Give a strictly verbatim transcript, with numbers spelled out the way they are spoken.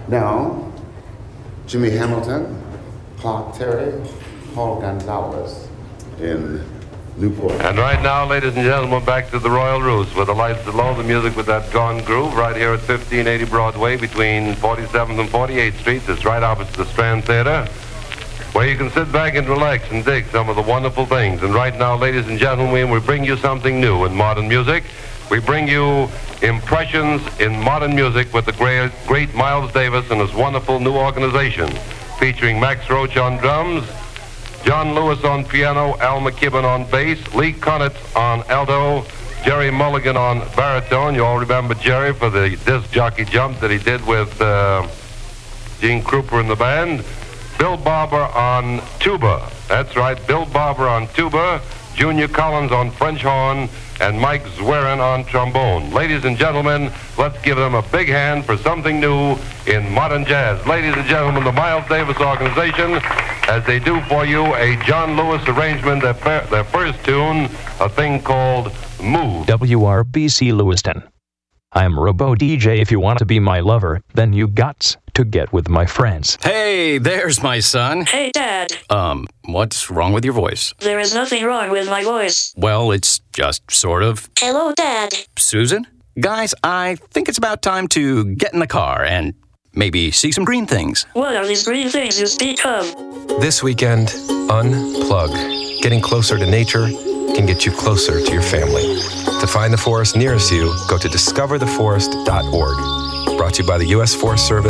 Now, Jimmy Hamilton, Clark Terry, Paul Gonzalez in Newport. And right now, ladies and gentlemen, back to the Royal Roost with the lights low, the music with that gone groove, right here at fifteen eighty Broadway between forty-seventh and forty-eighth Streets. It's right opposite the Strand Theater, where you can sit back and relax and dig some of the wonderful things. And right now, ladies and gentlemen, we bring you something new in modern music. We bring you impressions in modern music with the great, great Miles Davis and his wonderful new organization, featuring Max Roach on drums, John Lewis on piano, Al McKibben on bass, Lee Konitz on alto, Jerry Mulligan on baritone. You all remember Jerry for the disc jockey jump that he did with uh, Gene Krupa in the band. Bill Barber on tuba. That's right, Bill Barber on tuba, Junior Collins on French horn, and Mike Zwerin on trombone. Ladies and gentlemen, let's give them a big hand for something new in modern jazz. Ladies and gentlemen, the Miles Davis Organization, as they do for you a John Lewis arrangement, their, their first tune, a thing called Move. W R B C Lewiston. I'm Robo D J. If you want to be my lover, then you got to get with my friends. Hey, there's my son. Hey, Dad. Um, what's wrong with your voice? There is nothing wrong with my voice. Well, it's just sort of. Hello, Dad. Susan? Guys, I think it's about time to get in the car and maybe see some green things. What are these green things you speak of? This weekend, unplug. Getting closer to nature can get you closer to your family. To find the forest nearest you, go to discover the forest dot org. Brought to you by the U S Forest Service.